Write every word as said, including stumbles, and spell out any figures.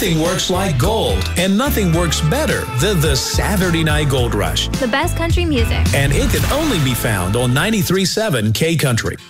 Nothing works like gold, and nothing works better than the Saturday Night Gold Rush. The best country music. And it can only be found on ninety-three point seven K Country.